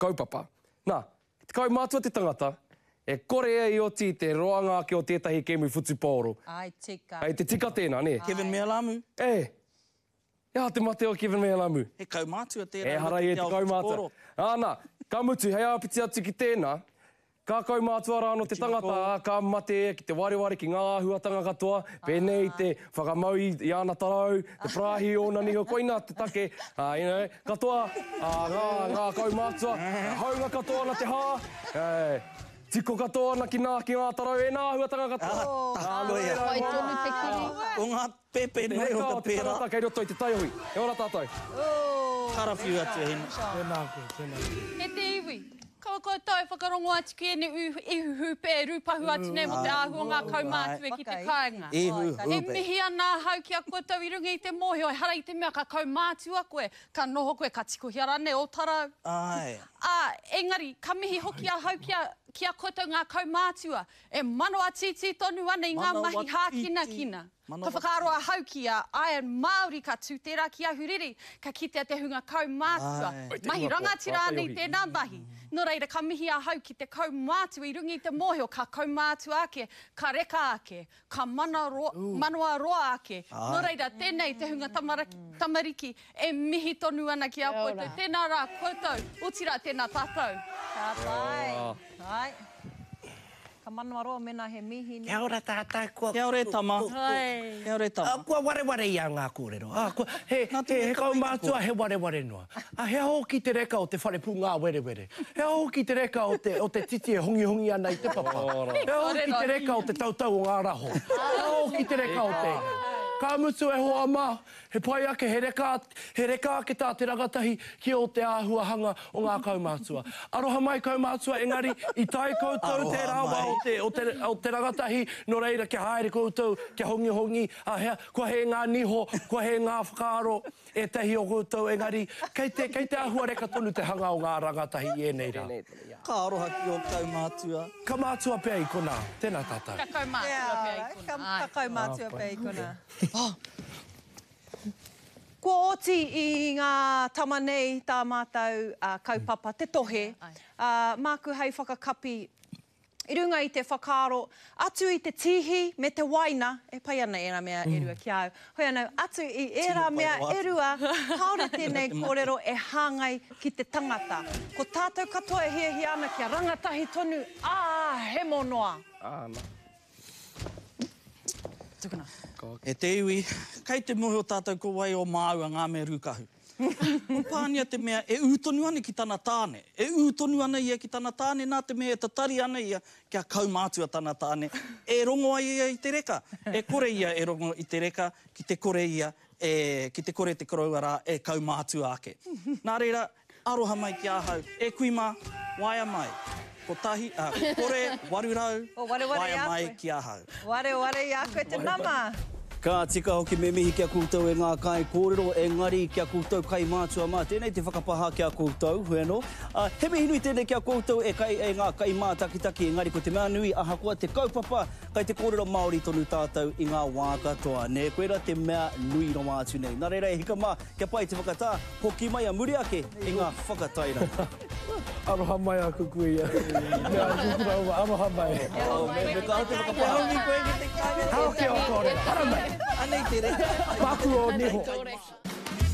kaupapa. Nā, te kaumātua te tangata, e kore e i oti te roangāke o tētahi kemui futupōro. Ai, tika. Ai, te tika tēnā, ne? Kevin Mealamu. Ia te mate o Kevin Mealamu. He kaumātua tērā. Harai e te kaumātua. Āna, ka mutu, hei apiti atu ki tēnā, ka kaumātua rāno te tangata, ka mate ki te wareware ki ngā āhuatanga katoa, pēnei te whakamau i ana tarau, te prahi o na niho koina te take, katoa, ngā kaumātua, haunga katoa na te hā, tiko katoa na ki ngā tarau, e nā āhuatanga katoa. Ai, tonu te kiri. O ngā pepe nei o ka pēra. Kei roto i te taihui. E ora tātou. Karawhiu atu e hina. Tēnā koe, tēnā. E te iwi. Kaua koutou e whakarongo atu ki ene ihu pē rupahu atu nei mo te āhua ngā kaumātua ki te kāinga. E mihi ana hau ki a koutou i runga i te mōhio, e hara i te mea ka kaumātua koe, ka noho koe, ka tikohi arane o tarau. Ai. Engari, ka mihi hoki a hau ki a koutou ngā kaumātua, e manoa titi tonu ana i ngā mahi hākina kina. Ka whakaroa hau ki a ai Māori ka tū tērā ki a huriri, ka kitea te hunga kaumātua. Mahi rangatira ana i tēnā mahi. Nō reira, ka mihi a hau ki te kaumātua i rungi i te mōhio, ka kaumātua ake, ka reka ake, ka manoa roa ake. Nō reira, tēnei te hunga tamariki e mihi tonu ana ki a koutou. Tēnā rā koutou, utira tēnā tātou. Ka pai. Ai. Ka manoa roa mena he mihi. Kia ora tātai, kua... Kia ore tama. Kia ore tama. Kua wareware ia ngā kōrero. He kaumātua he wareware noa. He aho ki te reka o te wharepu ngā werewere. He aho ki te reka o te titi e hongi ana i te papa. He aho ki te reka o te tautau o ngā raho. He aho ki te reka o te... Ka mutu e hoa mā, he pai ake, he reka ake tā te rangatahi ki o te āhuahanga o ngā kaumātua. Aroha mai kaumātua, engari, i tai koutou te rawa o te rangatahi, no reira kia haere koutou, kia hongi, kua he ngā niho, kua he ngā whakaaro, e tahi o koutou, engari, kei te āhua reka tonu te hanga o ngā rangatahi e nei rā. Ka aroha ki o kaumātua. Ka mātua pia i kona, tēnā tātou. Ka kaumātua pia i kona. Ka kaumātua pia i kona. Kua oti i ngā tamanei tā mātou kaupapa, te tohe, māku hei whakakapi i runga i te whakaaro, atu i te tihi me te waina, e pai ana era mea erua ki au. Hoi anau, atu i era mea erua, kaore tēnei kōrero e hāngai ki te tangata. Ko tātou katoa e hiahi ana kia rangatahi tonu, he monoa. Tukuna. E te iwi, kei te muhi o tātou ko wai o māua ngā mea rūkahu. Ko pānia te mea e ūtonu ana ki tana tāne. E ūtonu ana ia ki tana tāne, nā te mea e tatari ana ia kia kaumātua tana tāne. E rongo ai ia i te reka. E kore ia e rongo i te reka, ki te kore ia, ki te kore te korauara e kaumātua ake. Nā reira, aroha mai ki ahau. E kui mā, waia mai. Ko tahi, kore, warurau, waia mai ki ahau. Ware i a koe te nama. Ka tika hoki me mihi kia koutou e ngā kai kōrero, engari kia koutou kai mātua mā. Tēnei te whakapaha kia koutou, hui anō. He mihi nui tēnei kia koutou e ngā kai mā takitaki, engari ko te mea nui aha kua te kaupapa, kai te kōrero Māori tonu tātou i ngā wā katoa. Nē, koera te mea nui no mātu nei. Nā reira e hika mā, kia pai te whakatā, hoki mai a muri ake i ngā whakataira. Aroha mai a kukuia. Nea, kukura aroha mai. Me ka te whakapaha. Hao ke o kore, hara mai. Anei te re. Paku o niho.